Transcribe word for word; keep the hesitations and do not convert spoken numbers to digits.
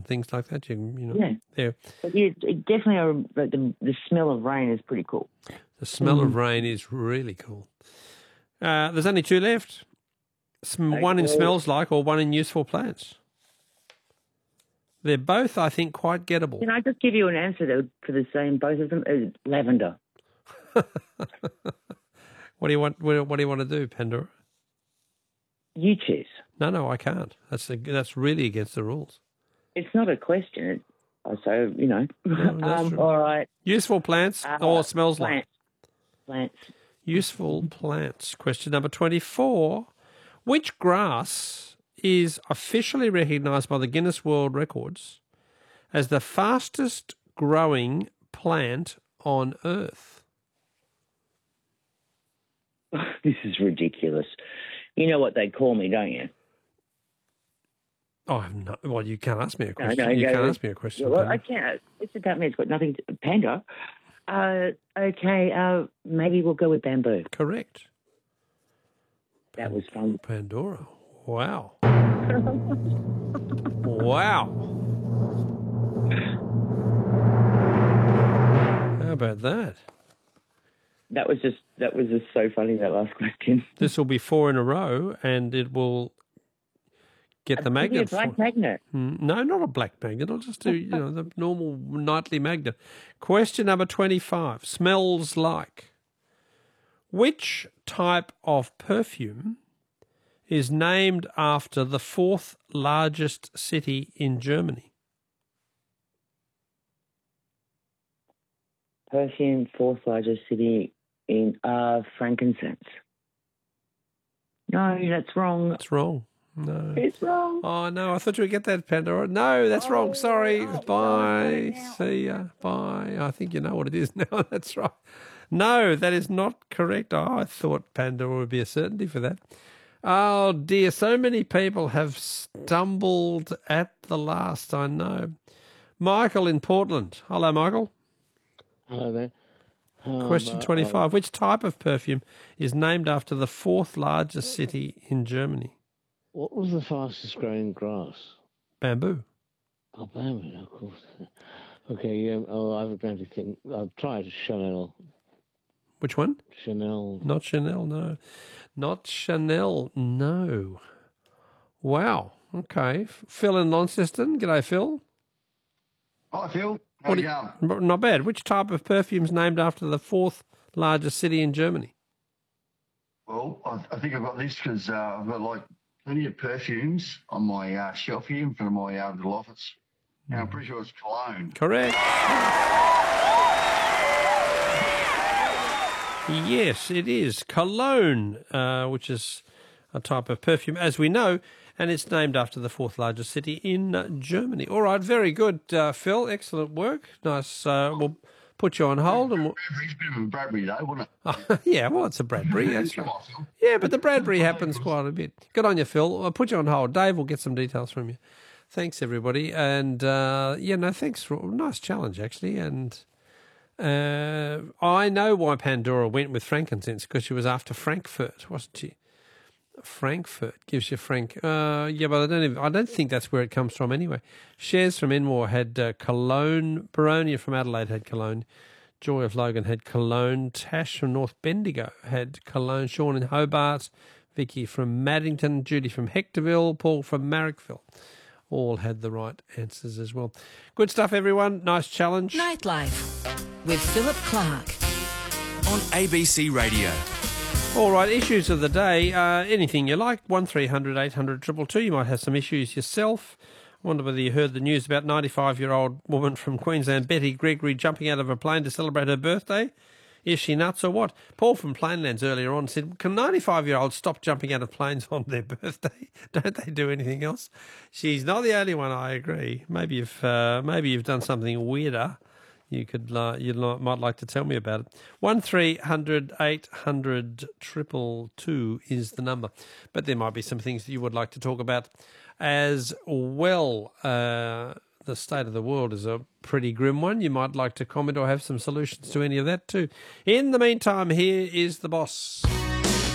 and things like that. You, you know, Yeah. they're- But yeah, it definitely, are, like the, the smell of rain is pretty cool. the smell Mm. of rain is really cool. Uh, there's only two left. Sm- one in well- smells like or one in useful plants. They're both, I think, quite gettable. Can I just give you an answer though for the same, both of them? Uh, lavender. What do you want? What what do you want to do, Pandora? You choose. No, no, I can't. That's a, that's really against the rules. It's not a question. It, so, you know. No, that's um, true. all right. Useful plants Uh, or smells plants. like? Plants. Useful plants. Question number twenty-four. Which grass is officially recognised by the Guinness World Records as the fastest growing plant on Earth? This is ridiculous. You know what they call me, don't you? Oh, I'm not, well, you can't ask me a question. no, you no, can't no. ask me a question. Well, Panda. I can't. It's about me. It's got nothing to... Panda? Uh, okay, uh, maybe we'll go with bamboo. Correct. That was fun. Pandora. Wow. Wow. How about that? That was just that was just so funny, that last question. This will be four in a row, and it will get the Give me a magnet. black for- magnet. Mm, No, not a black magnet. I'll just do, you know, the normal nightly magnet. Question number twenty-five. Smells like. Which type of perfume is named after the fourth largest city in Germany? Perfume, fourth largest city in uh, frankincense. No, that's wrong. That's wrong. No. It's wrong. Oh, no, I thought you would get that, Pandora. No, that's wrong. Oh, Sorry. oh, Bye. no, See ya. Bye. I think you know what it is now. That's right. No, that is not correct. Oh, I thought Pandora would be a certainty for that. Oh, dear. So many people have stumbled at the last, I know. Michael in Portland. Hello, Michael. Hello there. Um, Question uh, twenty-five. Which type of perfume is named after the fourth largest city in Germany? What was the fastest growing grass? Bamboo. Oh, bamboo, of course. Okay, yeah. Oh, I'm going to think. I've tried Chanel. Which one? Chanel. Not Chanel, no. Not Chanel, no. Wow. Okay. Phil in Launceston. G'day, Phil. Hi, Phil. How What you do- going? Not bad. Which type of perfume is named after the fourth largest city in Germany? Well, I, I think I've got this because uh, I've got like plenty of perfumes on my uh, shelf here in front of my uh, little office. And I'm pretty sure it's cologne. Correct. Yes, it is. Cologne, uh, which is a type of perfume, as we know, and it's named after the fourth largest city in uh, Germany. All right, very good, uh, Phil. Excellent work. Nice. Uh, we'll put you on hold. and we'll... Bradbury's a bit of a Bradbury, though, wasn't it? Yeah, well, it's a Bradbury. That's Come right. on, Phil. Yeah, but the Bradbury happens quite a bit. Good on you, Phil. I'll put you on hold. Dave will get some details from you. Thanks, everybody. And, uh, yeah, no, thanks for nice challenge, actually. And uh, I know why Pandora went with frankincense, because she was after Frankfurt, wasn't she? Frankfurt gives you Frank. Uh, yeah, but I don't even, I don't think that's where it comes from anyway. Shares from Enmore had uh, Cologne. Baronia from Adelaide had Cologne. Joy of Logan had Cologne. Tash from North Bendigo had Cologne. Sean in Hobart. Vicky from Maddington. Judy from Hectorville. Paul from Marrickville. All had the right answers as well. Good stuff, everyone. Nice challenge. Nightlife with Philip Clark. On A B C Radio. All right, issues of the day. Uh, anything you like. one three hundred eight hundred two two two. You might have some issues yourself. I wonder whether you heard the news about ninety-five-year-old woman from Queensland, Betty Gregory, jumping out of a plane to celebrate her birthday. Is she nuts or what? Paul from Plainlands earlier on said, can ninety-five-year-olds stop jumping out of planes on their birthday? Don't they do anything else? She's not the only one, I agree. Maybe you've, uh, maybe you've done something weirder. You could, uh, you might like to tell me about it. one three hundred eight hundred two two two is the number. But there might be some things that you would like to talk about as well. Uh, the state of the world is a pretty grim one. You might like to comment or have some solutions to any of that too. In the meantime, here is the boss.